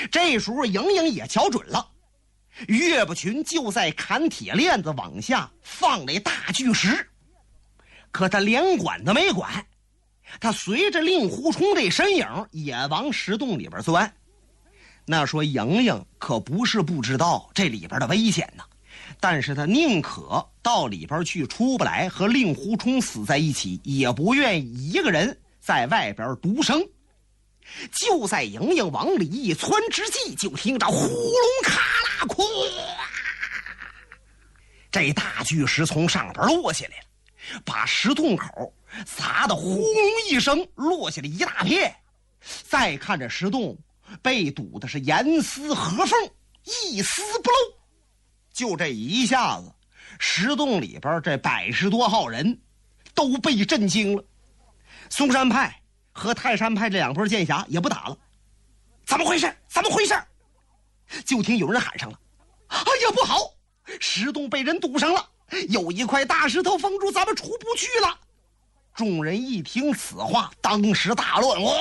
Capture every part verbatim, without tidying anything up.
这时候莹莹也瞧准了，岳不群就在砍铁链子往下放那大巨石，可他连管都没管，他随着令狐冲这身影也往石洞里边钻。那说莹莹可不是不知道这里边的危险呢，但是他宁可到里边去出不来，和令狐冲死在一起，也不愿意一个人在外边独生。就在莹莹往里一窜之际，就听着呼隆咔啦哐，这大巨石从上边落下来了，把石洞口砸得呼隆一声落下了一大片。再看这石洞被堵的是严丝合缝，一丝不漏。就这一下子，石洞里边这百十多号人都被震惊了。嵩山派和泰山派这两波剑侠也不打了。怎么回事？怎么回事？就听有人喊上了：“哎呀，不好！石洞被人堵上了，有一块大石头封住，咱们出不去了。”众人一听此话，当时大乱。哇！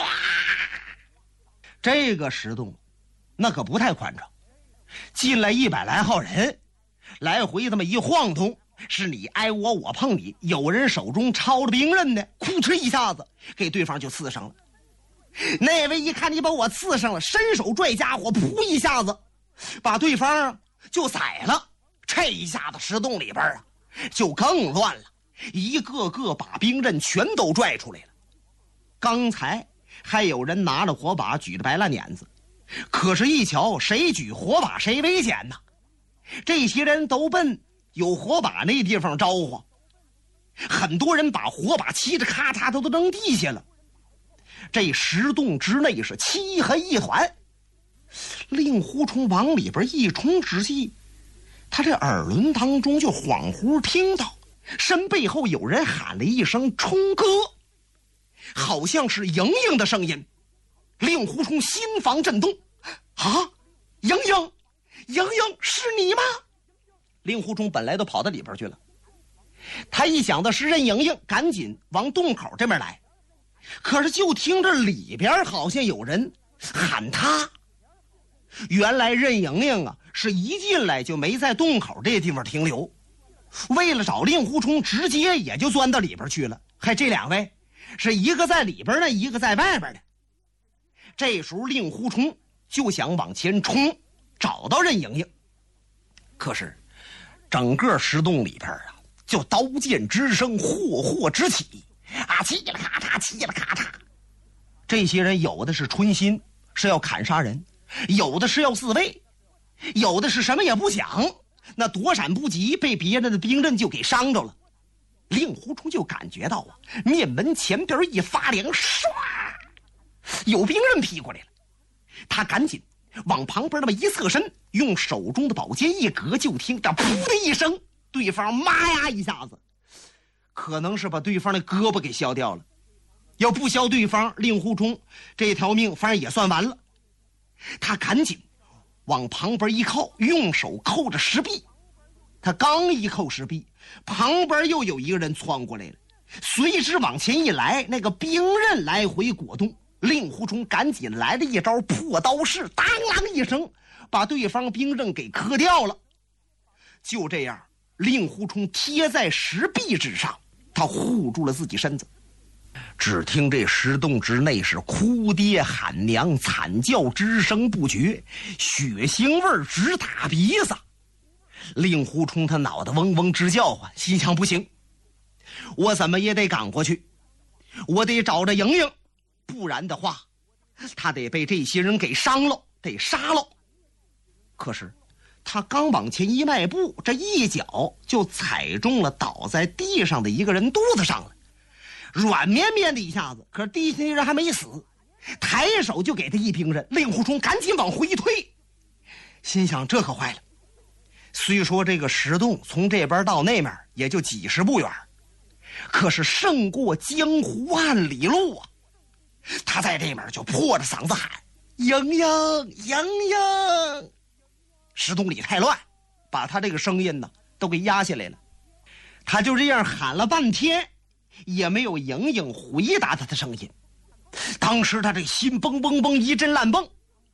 这个石洞那可不太宽敞，进来一百来号人，来回这么一晃动，是你挨我，我碰你，有人手中抄着兵刃呢，哭哧一下子给对方就刺上了。那位一看你把我刺上了，伸手拽家伙，噗一下子把对方就宰了。这一下子石洞里边啊就更乱了，一个个把兵刃全都拽出来了。刚才还有人拿着火把举着白烂碾子，可是一瞧谁举火把谁危险呢，这些人都奔有火把那地方招呼，很多人把火把嘁着咔嚓都都扔地下了。这石洞之内是漆黑一团，令狐冲往里边一冲之际，他这耳轮当中就恍惚听到身背后有人喊了一声冲哥，好像是莹莹的声音。令狐冲心房震动，啊，莹莹，莹莹是你吗？令狐冲本来都跑到里边去了，他一想到是任莹莹，赶紧往洞口这边来，可是就听着里边好像有人喊他。原来任莹莹啊是一进来就没在洞口这地方停留，为了找令狐冲直接也就钻到里边去了。还这两位是一个在里边的，一个在外边的。这时候令狐冲就想往前冲，找到任莹莹，可是整个石洞里边啊就刀剑之声霍霍直起啊，嘁了咔嚓，嘁了咔嚓。这些人有的是春心，是要砍杀人，有的是要自卫，有的是什么也不想，那躲闪不及，被别人的兵刃就给伤着了。令狐冲就感觉到啊，面门前边一发凉，唰，有兵刃劈过来了。他赶紧往旁边那么一侧身，用手中的宝剑一格，就听着噗的一声，对方妈呀一下子，可能是把对方的胳膊给削掉了。要不削对方，令狐冲这条命反正也算完了。他赶紧往旁边一靠，用手扣着石壁。他刚一扣石壁，旁边又有一个人窜过来了，随之往前一来，那个兵刃来回果动。令狐冲赶紧来了一招破刀式，当啷一声把对方兵刃给磕掉了。就这样，令狐冲贴在石壁之上，他护住了自己身子。只听这石洞之内是哭爹喊娘，惨叫之声不绝，血腥味直打鼻子。令狐冲他脑袋嗡嗡直叫唤，心想不行，我怎么也得赶过去，我得找着莹莹，不然的话他得被这些人给伤了，得杀了。可是他刚往前一迈步，这一脚就踩中了倒在地上的一个人肚子上了，软绵绵的一下子，可是地下那人还没死，抬手就给他一兵刃。令狐冲赶紧往回一推，心想这可坏了，虽说这个石洞从这边到那面也就几十步远，可是胜过江湖万里路啊。他在这边就破着嗓子喊莹莹莹莹，石洞里太乱，把他这个声音呢都给压下来了。他就这样喊了半天，也没有莹莹回答他的声音。当时他这心蹦蹦蹦一阵乱蹦，